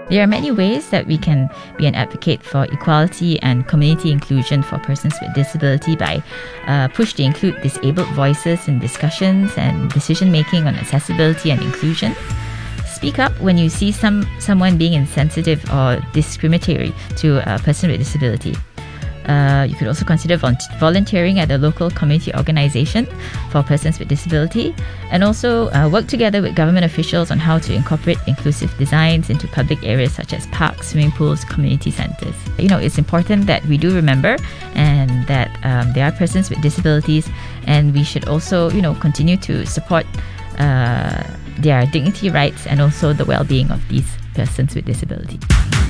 There are many ways that we can be an advocate for equality and community inclusion for persons with disability by push to include disabled voices in discussions and decision making on accessibility and inclusion. Speak up when you see someone being insensitive or discriminatory to a person with disability. You could also consider volunteering at a local community organization for persons with disability, and also work together with government officials on how to incorporate inclusive designs into public areas such as parks, swimming pools, community centers. It's important that we do remember and that there are persons with disabilities, and we should also, continue to support their dignity rights and also the well-being of these persons with disability.